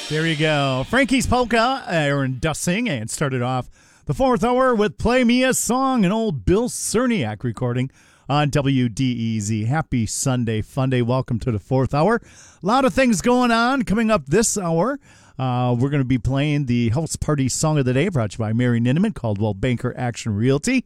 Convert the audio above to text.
There you go. Frankie's Polka, Aaron Dussing, and started off the fourth hour with Play Me a Song, an old Bill Cerniak recording on WDEZ. Happy Sunday, fun day. Welcome to the fourth hour. A lot of things going on coming up this hour. We're going to be playing the House Party Song of the Day, brought to you by Mary Ninneman, Caldwell Banker Action Realty.